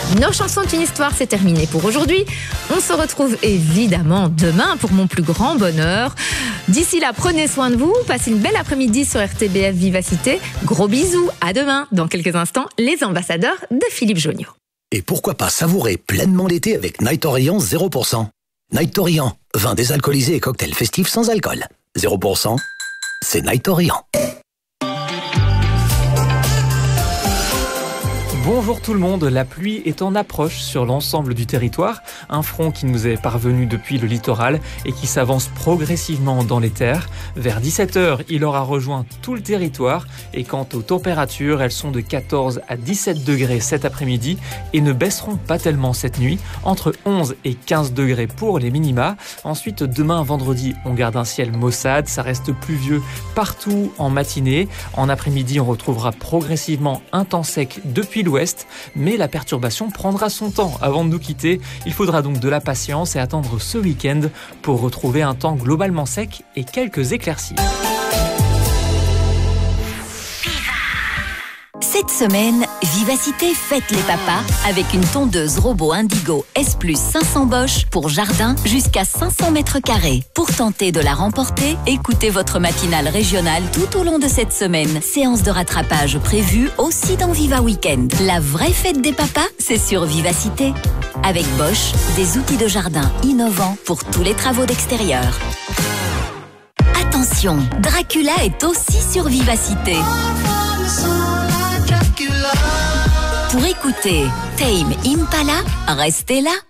Nos chansons d'une histoire, c'est terminé pour aujourd'hui. On se retrouve évidemment demain pour mon plus grand bonheur. D'ici là, prenez soin de vous. Passez une belle après-midi sur RTBF Vivacité. Gros bisous. À demain. Dans quelques instants, les ambassadeurs de Philippe Jonniot. Et pourquoi pas savourer pleinement l'été avec Night Orient 0%. Night Orient, vin désalcoolisé et cocktail festif sans alcool. 0%, c'est Night Orient. Bonjour tout le monde, la pluie est en approche sur l'ensemble du territoire. Un front qui nous est parvenu depuis le littoral et qui s'avance progressivement dans les terres. Vers 17h, il aura rejoint tout le territoire. Et quant aux températures, elles sont de 14 à 17 degrés cet après-midi et ne baisseront pas tellement cette nuit. Entre 11 et 15 degrés pour les minima. Ensuite, demain vendredi, on garde un ciel maussade. Ça reste pluvieux partout en matinée. En après-midi, on retrouvera progressivement un temps sec depuis l'ouest. Mais la perturbation prendra son temps avant de nous quitter. Il faudra donc de la patience et attendre ce week-end pour retrouver un temps globalement sec et quelques éclaircies. Cette semaine, Vivacité fête les papas avec une tondeuse robot Indigo S+ 500 Bosch pour jardin jusqu'à 500 mètres carrés. Pour tenter de la remporter, écoutez votre matinale régionale tout au long de cette semaine. Séance de rattrapage prévue aussi dans Viva Weekend. La vraie fête des papas, c'est sur Vivacité. Avec Bosch, des outils de jardin innovants pour tous les travaux d'extérieur. Attention, Dracula est aussi sur Vivacité. Pour écouter Tame Impala, restez là.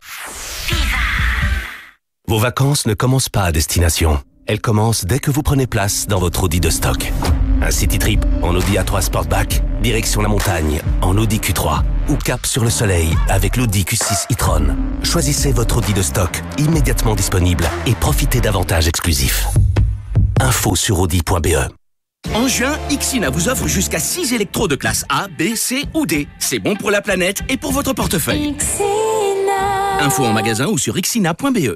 Vos vacances ne commencent pas à destination. Elles commencent dès que vous prenez place dans votre Audi de stock. Un city trip en Audi A3 Sportback, direction la montagne en Audi Q3 ou cap sur le soleil avec l'Audi Q6 e-tron. Choisissez votre Audi de stock immédiatement disponible et profitez d'avantages exclusifs. Info sur audi.be. En juin, Ixina vous offre jusqu'à 6 électros de classe A, B, C ou D. C'est bon pour la planète et pour votre portefeuille. Ixina. Info en magasin ou sur ixina.be.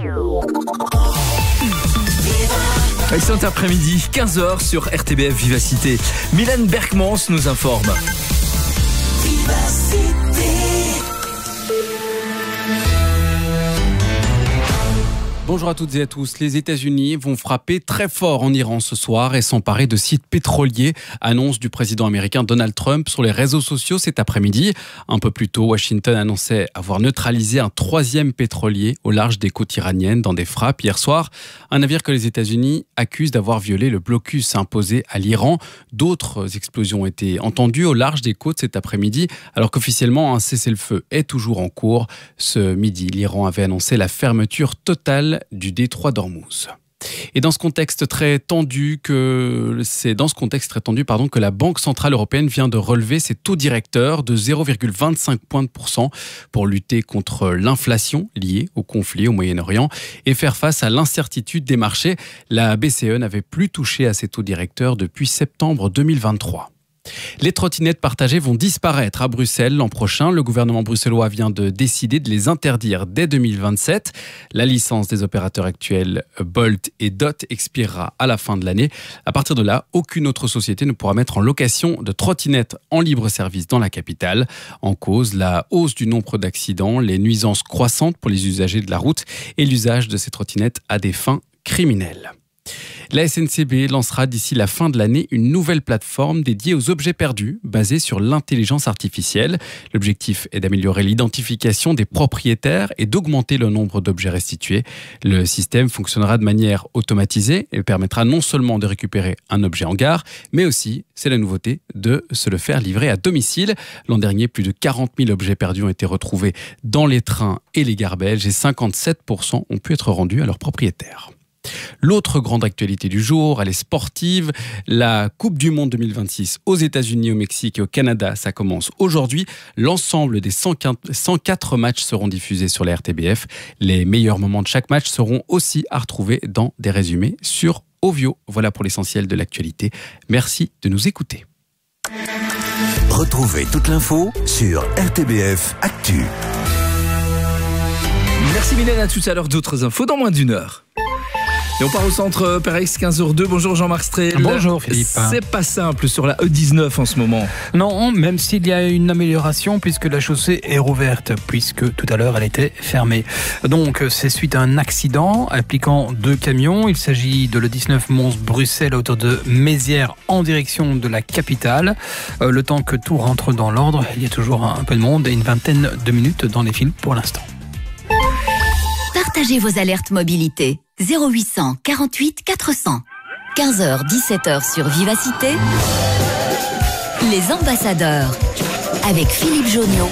Cet après-midi, 15h sur RTBF Vivacité. Mylène Berkmans nous informe. Vivacité. Bonjour à toutes et à tous. Les États-Unis vont frapper très fort en Iran ce soir et s'emparer de sites pétroliers. Annonce du président américain Donald Trump sur les réseaux sociaux cet après-midi. Un peu plus tôt, Washington annonçait avoir neutralisé un 3e pétrolier au large des côtes iraniennes dans des frappes hier soir. Un navire que les États-Unis accusent d'avoir violé le blocus imposé à l'Iran. D'autres explosions ont été entendues au large des côtes cet après-midi, alors qu'officiellement un cessez-le-feu est toujours en cours. Ce midi, l'Iran avait annoncé la fermeture totale du détroit d'Ormuz. Et dans ce contexte très tendu que la Banque Centrale Européenne vient de relever ses taux directeurs de 0,25 points de % pour lutter contre l'inflation liée au conflit au Moyen-Orient et faire face à l'incertitude des marchés. La BCE n'avait plus touché à ses taux directeurs depuis septembre 2023. Les trottinettes partagées vont disparaître à Bruxelles l'an prochain. Le gouvernement bruxellois vient de décider de les interdire dès 2027. La licence des opérateurs actuels Bolt et Dot expirera à la fin de l'année. À partir de là, aucune autre société ne pourra mettre en location de trottinettes en libre service dans la capitale. En cause, la hausse du nombre d'accidents, les nuisances croissantes pour les usagers de la route et l'usage de ces trottinettes à des fins criminelles. La SNCB lancera d'ici la fin de l'année une nouvelle plateforme dédiée aux objets perdus, basée sur l'intelligence artificielle. L'objectif est d'améliorer l'identification des propriétaires et d'augmenter le nombre d'objets restitués. Le système fonctionnera de manière automatisée et permettra non seulement de récupérer un objet en gare, mais aussi, c'est la nouveauté, de se le faire livrer à domicile. L'an dernier, plus de 40 000 objets perdus ont été retrouvés dans les trains et les gares belges et 57% ont pu être rendus à leurs propriétaires. L'autre grande actualité du jour, elle est sportive. La Coupe du Monde 2026 aux États-Unis, au Mexique et au Canada, ça commence aujourd'hui. L'ensemble des 104 matchs seront diffusés sur la RTBF. Les meilleurs moments de chaque match seront aussi à retrouver dans des résumés sur Ovio. Voilà pour l'essentiel de l'actualité. Merci de nous écouter. Retrouvez toute l'info sur RTBF Actu. Merci Mylène, à tout à l'heure, d'autres infos dans moins d'une heure. Et on part au centre Perex 15h02. Bonjour Jean-Marc Strel. Bonjour Philippe. C'est pas simple sur la E19 en ce moment. Non, même s'il y a une amélioration puisque la chaussée est rouverte, puisque tout à l'heure elle était fermée. Donc c'est suite à un accident impliquant 2 camions. Il s'agit de l'E19 Mons-Bruxelles à hauteur de Mézières en direction de la capitale. Le temps que tout rentre dans l'ordre, il y a toujours un peu de monde et une vingtaine de minutes dans les fils pour l'instant. Partagez vos alertes mobilité. 0800 48 400. 15h, 17h sur Vivacité. Les ambassadeurs. Avec Philippe Joniot.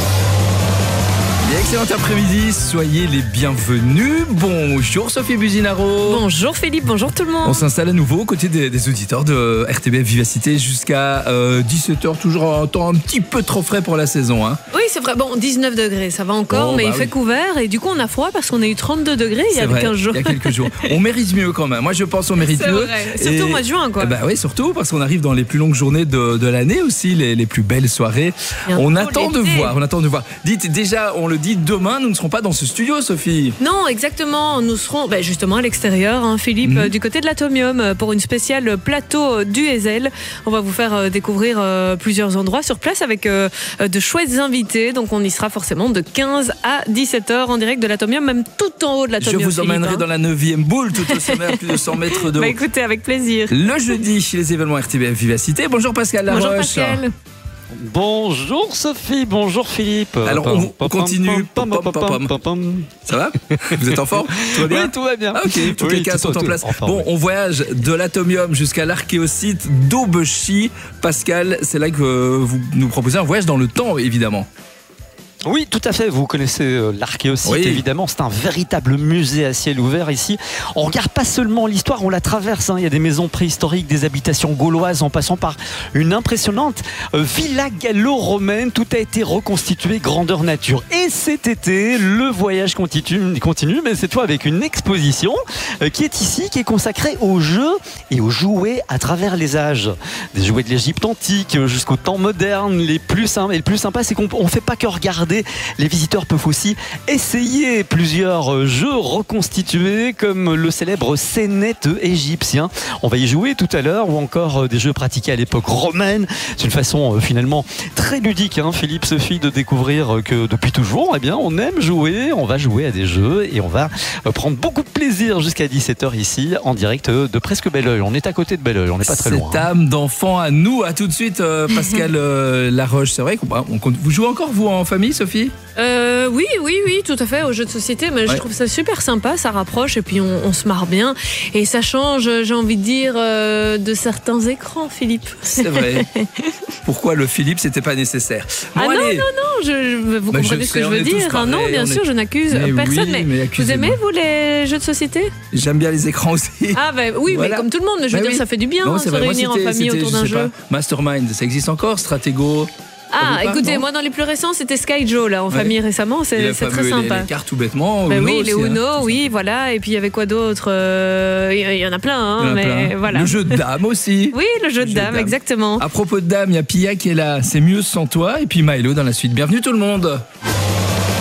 Excellent après-midi, soyez les bienvenus. Bonjour Sophie Buzinaro. Bonjour Philippe, bonjour tout le monde. On s'installe à nouveau aux côtés des auditeurs de RTBF Vivacité jusqu'à 17h, toujours un temps un petit peu trop frais pour la saison. Hein. Oui, c'est vrai, bon, 19 degrés, ça va encore, mais il fait couvert et du coup on a froid parce qu'on a eu 32 degrés il y a 15 jours. Il y a quelques jours. On mérite mieux quand même, moi je pense qu'on mérite mieux. Vrai. Surtout au mois de juin quoi. Bah oui, surtout parce qu'on arrive dans les plus longues journées de l'année aussi, les plus belles soirées. On attend de voir. Dites déjà, on le dit, demain nous ne serons pas dans ce studio Sophie. Non, exactement, nous serons justement à l'extérieur, hein, Philippe, du côté de l'Atomium pour une spéciale plateau du Hazel. On va vous faire découvrir plusieurs endroits sur place avec de chouettes invités, donc on y sera forcément de 15 à 17h en direct de l'Atomium, même tout en haut de l'Atomium. Je vous emmènerai dans la 9e boule tout au sommet à plus de 100 mètres de haut. Bah écoutez, avec plaisir. Le jeudi, les événements RTBF Vivacité. Bonjour Pascal Laroche. Bonjour Pascal. Bonjour Sophie, bonjour Philippe. Alors on continue. Ça va? Vous êtes en forme? Tout va bien? Oui, tout va bien. Ah, ok, toutes les cases sont en place. Bon, on voyage de l'Atomium jusqu'à l'archéosite d'Aubechy. Pascal, c'est là que vous nous proposez un voyage dans le temps, évidemment. Oui, tout à fait. Vous connaissez l'archéosite, évidemment. C'est un véritable musée à ciel ouvert ici. On regarde pas seulement l'histoire, on la traverse. Il y a des maisons préhistoriques, des habitations gauloises, en passant par une impressionnante villa gallo-romaine. Tout a été reconstitué grandeur nature. Et cet été, le voyage continue, mais cette fois avec une exposition qui est ici, qui est consacrée aux jeux et aux jouets à travers les âges. Des jouets de l'Égypte antique jusqu'au temps moderne. Le plus sympa, c'est qu'on ne fait pas que regarder. Les visiteurs peuvent aussi essayer plusieurs jeux reconstitués comme le célèbre Sénète égyptien. On va y jouer tout à l'heure, ou encore des jeux pratiqués à l'époque romaine. C'est une façon finalement très ludique, Philippe, Sophie, de découvrir que depuis toujours, on aime jouer, on va jouer à des jeux et on va prendre beaucoup de plaisir jusqu'à 17h ici en direct de Presque Belle-Île. On est à côté de Belle-Île, on n'est pas très loin. Cette âme d'enfant à nous, à tout de suite Pascal Laroche. C'est vrai que vous jouez encore vous en famille, Sophie? Oui, tout à fait, aux jeux de société, mais je trouve ça super sympa, ça rapproche et puis on se marre bien et ça change, j'ai envie de dire, de certains écrans, Philippe. C'est vrai. Pourquoi le Philippe, c'était pas nécessaire? Bon, vous comprenez ce que je veux dire? Non, bien sûr, je n'accuse personne, mais vous aimez, vous, les jeux de société? J'aime bien les écrans aussi. Ah oui, voilà. Mais comme tout le monde, je veux dire, ça fait du bien de se réunir en famille autour d'un jeu. Mastermind, ça existe encore? Stratego? Écoutez, moi dans les plus récents c'était Sky Joe là en famille récemment, c'est très sympa. Les cartes tout bêtement. Oui, les Uno, oui, voilà. Et puis il y avait quoi d'autre? Il y en a plein, mais voilà. Le jeu de dames aussi. Oui, le jeu de dames, exactement. À propos de dames, il y a Pia qui est là. C'est mieux sans toi. Et puis Milo dans la suite. Bienvenue tout le monde.